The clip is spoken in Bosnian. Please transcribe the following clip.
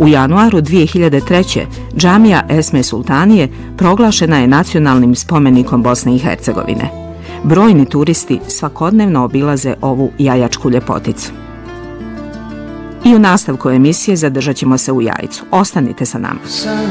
U januaru 2003. džamija Esme Sultanije proglašena je nacionalnim spomenikom Bosne i Hercegovine. Brojni turisti svakodnevno obilaze ovu jajačku ljepoticu. I u nastavku emisije zadržat ćemo se u Jajcu. Ostanite sa nama.